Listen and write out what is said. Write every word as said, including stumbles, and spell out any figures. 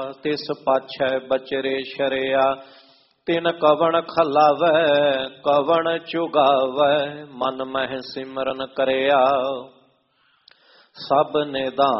ਤਿਸ ਪਾਛੈ ਬਚਰੇ ਸ਼ਰਿਆ, ਤਿਨ ਕਵਣ ਖਲਾਵੈ ਕਵਣ ਚੁਗਾਵੈ, ਮਨ ਮਹਿ ਸਿਮਰਨ ਕਰਿਆ। ਸਭ ਨਿਧਾਨ